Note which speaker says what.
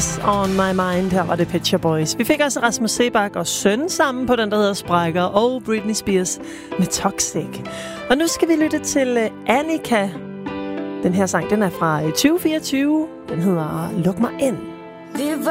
Speaker 1: What's on my mind. Her var det Pet Shop Boys. Vi fik også Rasmus Seebach og Søn sammen på den, der hedder Sprækker, og Britney Spears med Toxic. Og nu skal vi lytte til Annika. Den her sang, den er fra 2024. Den hedder Luk mig ind.
Speaker 2: Vi var